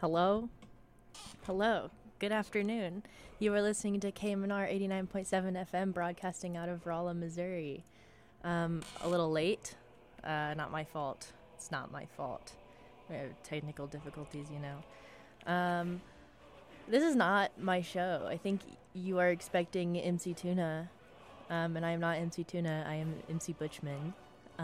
Hello? Hello. Good afternoon. You are listening to KMNR 89.7 FM broadcasting out of Rolla, Missouri. A little late. Not my fault. It's not my fault. We have technical difficulties, you know. This is not my show. I think you are expecting MC Tuna, and I am not MC Tuna. I am MC Butchman.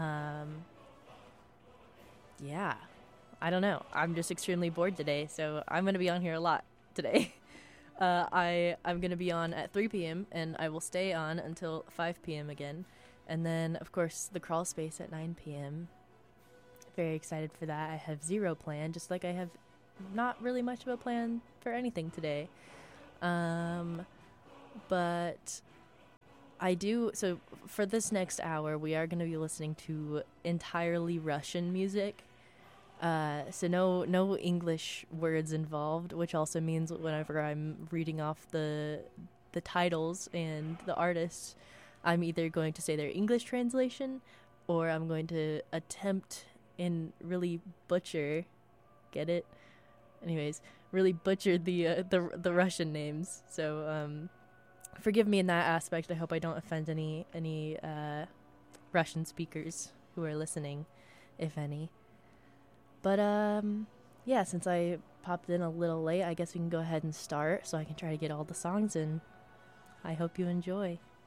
Yeah. I don't know. I'm just extremely bored today, so I'm going to be on here a lot today. I'm going to be on at 3 p.m., and I will stay on until 5 p.m. again. And then, of course, the crawl space at 9 p.m. Very excited for that. I have zero plan, just like I have not really much of a plan for anything today. But I do. So for this next hour, we are going to be listening to entirely Russian music. So no English words involved, which also means whenever I'm reading off the titles and the artists, I'm either going to say their English translation, or I'm going to attempt and really butcher, get it? Anyways, really butcher the Russian names. So forgive me in that aspect. I hope I don't offend any Russian speakers who are listening, if any. But, yeah, since I popped in a little late, I guess we can go ahead and start so I can try to get all the songs in. I hope you enjoy.